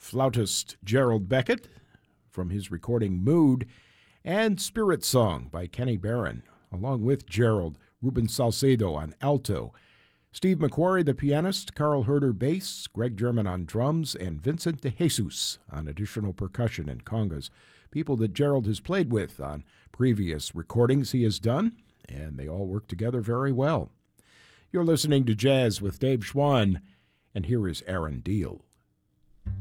flautist Gerald Beckett from his recording Mood, and Spirit Song by Kenny Barron, along with Gerald, Ruben Salcedo on alto, Steve McQuarrie, the pianist, Carl Herder bass, Greg German on drums, and Vincent De Jesus on additional percussion and congas, people that Gerald has played with on previous recordings he has done, and they all work together very well. You're listening to Jazz with Dave Schwann, and here is Aaron Deal.